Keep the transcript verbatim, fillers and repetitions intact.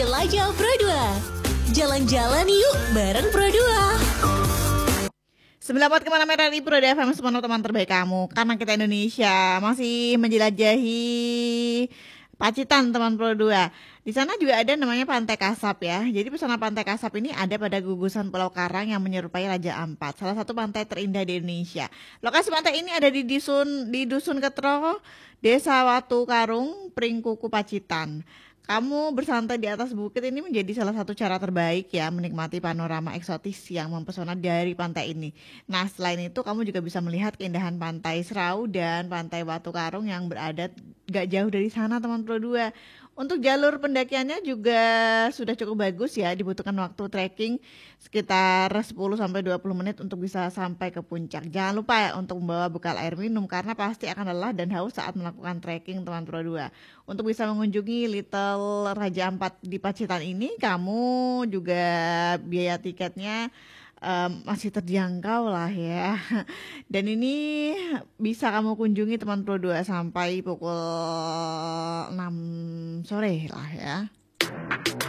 Jelajah Pro dua. Jalan-jalan yuk bareng Pro dua. Sembilan kemana-mana di Pro dua F M, semua teman terbaik kamu. Karena kita Indonesia masih menjelajahi Pacitan, teman Pro dua. Di sana juga ada namanya Pantai Kasab ya. Jadi pesona Pantai Kasab ini ada pada gugusan Pulau Karang yang menyerupai Raja Ampat, salah satu pantai terindah di Indonesia. Lokasi pantai ini ada di Dusun di Dusun Ketro, Desa Watu Karung, Pringkuku, Pacitan. Kamu bersantai di atas bukit ini menjadi salah satu cara terbaik ya menikmati panorama eksotis yang mempesona dari pantai ini. Nah, selain itu kamu juga bisa melihat keindahan Pantai Serau dan Pantai Watu Karung yang berada gak jauh dari sana, teman Pro dua. Untuk jalur pendakiannya juga sudah cukup bagus ya, dibutuhkan waktu trekking sekitar sepuluh sampai dua puluh menit untuk bisa sampai ke puncak. Jangan lupa ya untuk membawa bekal air minum karena pasti akan lelah dan haus saat melakukan trekking, teman Pro dua. Untuk bisa mengunjungi Little Raja Ampat di Pacitan ini, kamu juga biaya tiketnya Um, masih terjangkau lah ya. Dan ini bisa kamu kunjungi, teman Pro dua, sampai pukul enam sore lah ya.